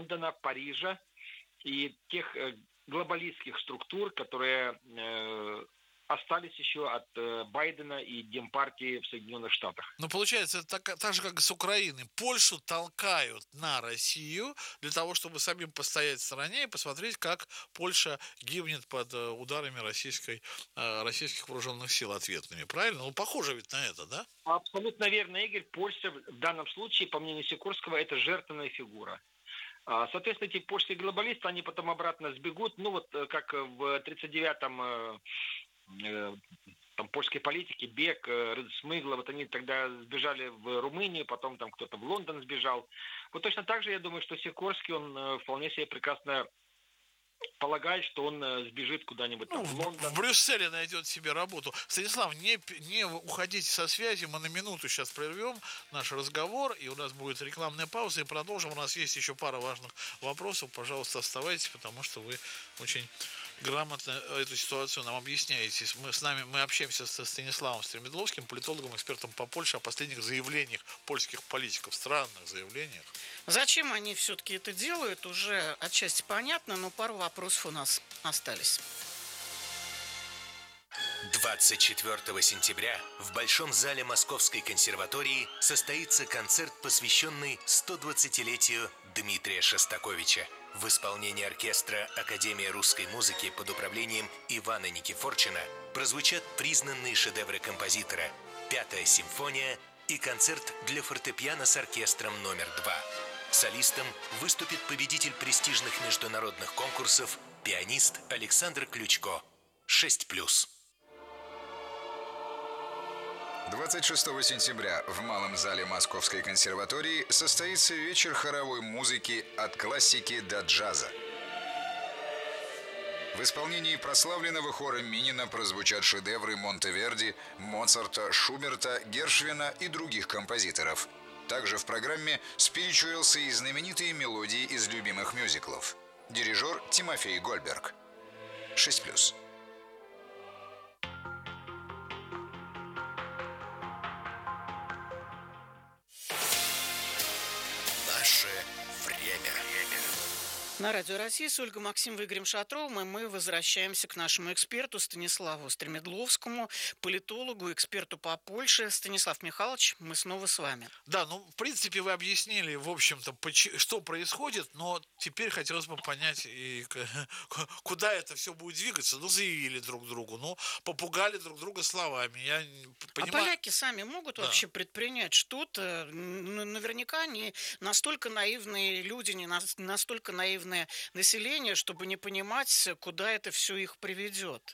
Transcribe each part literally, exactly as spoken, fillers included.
Лондона, Парижа и тех э, глобалистских структур, которые э, остались еще от э, Байдена и Демпартии в Соединенных Штатах. Ну, получается, это так, так же, как и с Украиной. Польшу толкают на Россию для того, чтобы самим постоять в стороне и посмотреть, как Польша гибнет под э, ударами российской, э, российских вооруженных сил ответными. Правильно? Ну, похоже ведь на это, да? Абсолютно верно, Игорь. Польша в данном случае, по мнению Сикорского, это жертвенная фигура. А, Соответственно, эти польские глобалисты, они потом обратно сбегут, ну вот э, как в тридцать девятом э, э, там польские политики, Бек, э, Смыгла, вот они тогда сбежали в Румынию, потом там кто-то в Лондон сбежал. Вот точно так же, я думаю, что Сикорский, он э, вполне себе прекрасно полагает, что он э, сбежит куда-нибудь Ну, там в в, в Лондон. Брюсселе найдет себе работу. Станислав, не, п- не уходите со связи, мы на минуту сейчас прервем наш разговор, и у нас будет рекламная пауза, и продолжим. У нас есть еще пара важных вопросов. Пожалуйста, оставайтесь, потому что вы очень грамотно эту ситуацию нам объясняете. Мы с нами мы общаемся со Станиславом Стремедловским, политологом, экспертом по Польше, о последних заявлениях польских политиков, странных заявлениях. Зачем они все-таки это делают, уже отчасти понятно, но пару вопросов у нас остались. двадцать четвёртого сентября в Большом зале Московской консерватории состоится концерт, посвященный сто двадцатилетию Дмитрия Шостаковича. В исполнении оркестра Академии русской музыки под управлением Ивана Никифорчина прозвучат признанные шедевры композитора «Пятая симфония» и концерт для фортепиано с оркестром номер два. Солистом выступит победитель престижных международных конкурсов, пианист Александр Ключко. шесть плюс. двадцать шестого сентября в Малом зале Московской консерватории состоится вечер хоровой музыки «От классики до джаза». В исполнении прославленного хора Минина прозвучат шедевры Монтеверди, Моцарта, Шуберта, Гершвина и других композиторов. Также в программе спиричуэлсы и знаменитые мелодии из любимых мюзиклов. Дирижер Тимофей Гольберг. шесть плюс. Наше время. На Радио России с Ольгой Максимовой и Игорем Шатровым, и мы возвращаемся к нашему эксперту Станиславу Стремедловскому, политологу, эксперту по Польше. Станислав Михайлович, мы снова с вами. Да, ну, в принципе, вы объяснили, в общем-то, поч- что происходит, но теперь хотелось бы понять, и к- куда это все будет двигаться. Ну, заявили друг другу, ну, попугали друг друга словами. Я не А понимаю... поляки сами могут Да. вообще предпринять что-то? Н- Наверняка не настолько наивные люди, не нас- настолько наивное население, чтобы не понимать, куда это все их приведет.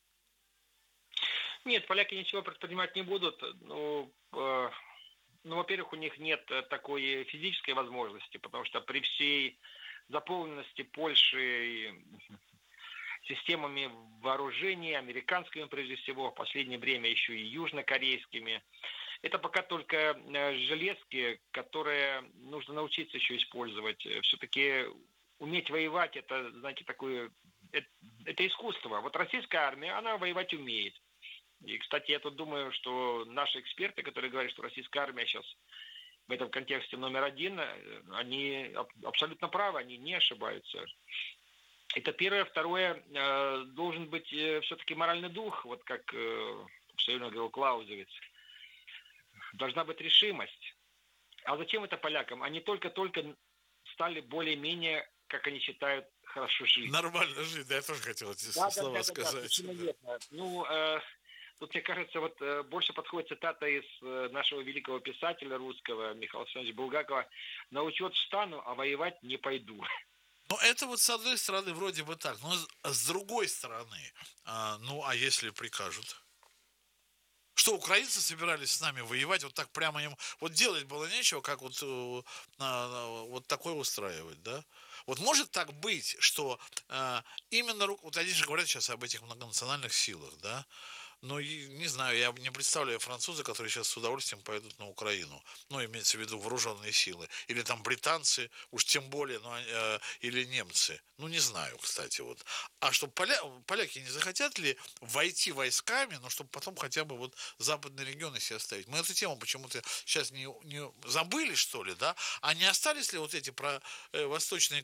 Нет, поляки ничего предпринимать не будут. Ну, э, ну, во-первых, у них нет э, такой физической возможности, потому что при всей заполненности Польши системами вооружения, американскими прежде всего, в последнее время еще и южнокорейскими, это пока только э, железки, которые нужно научиться еще использовать. Все-таки уметь воевать, это, знаете, такое, это, это искусство. Вот российская армия, она воевать умеет. И, кстати, я тут думаю, что наши эксперты, которые говорят, что российская армия сейчас в этом контексте номер один, они абсолютно правы, они не ошибаются. Это первое. Второе, должен быть все-таки моральный дух, вот как все время говорил Клаузевиц. Должна быть решимость. А зачем это полякам? Они только-только стали более-менее, как они считают, хорошо жить. Нормально жить, да, я тоже хотел эти Да, слова да, да, сказать. да, да. Ну, э, тут, мне кажется, вот э, больше подходит цитата из э, нашего великого писателя русского Михаила Александровича Булгакова: «На учет встану, а воевать не пойду». Ну, это вот с одной стороны вроде бы так, но с, с другой стороны, а, ну, а если прикажут? Что, украинцы собирались с нами воевать, вот так прямо им... Вот делать было нечего, как вот, э, на- на- вот такое устраивать, да? Вот может так быть, что э, именно... ру- Вот они же говорят сейчас об этих многонациональных силах, да? Ну, и, не знаю, я не представляю французы, которые сейчас с удовольствием пойдут на Украину. Ну, имеется в виду вооруженные силы. Или там британцы, уж тем более, ну, э, или немцы. Ну, не знаю, кстати, вот. А что, поля... поляки не захотят ли войти войсками, ну, чтобы потом хотя бы вот западные регионы себе оставить? Мы эту тему почему-то сейчас не, не забыли, что ли, да? А не остались ли вот эти про, э, восточные